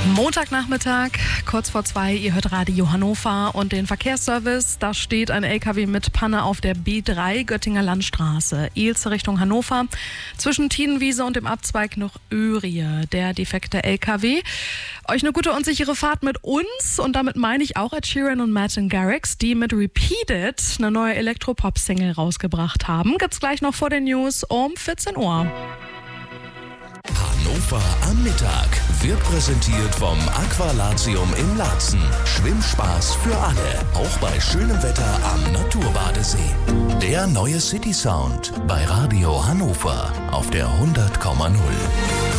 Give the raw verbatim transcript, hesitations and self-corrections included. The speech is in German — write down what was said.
Montagnachmittag, kurz vor zwei, ihr hört Radio Hannover und den Verkehrsservice. Da steht ein L K W mit Panne auf der B drei Göttinger Landstraße, Ilze Richtung Hannover. Zwischen Tienenwiese und dem Abzweig noch Öhrie, der defekte L K W. Euch eine gute und sichere Fahrt mit uns und damit meine ich auch Ed Sheeran und Martin Garrix, die mit Repeated eine neue Elektropop-Single rausgebracht haben. Gibt's gleich noch vor den News um vierzehn Uhr. Hannover am Mittag wird präsentiert vom Aqualatium in Laatzen. Schwimmspaß für alle, auch bei schönem Wetter am Naturbadesee. Der neue City Sound bei Radio Hannover auf der hundert Komma null.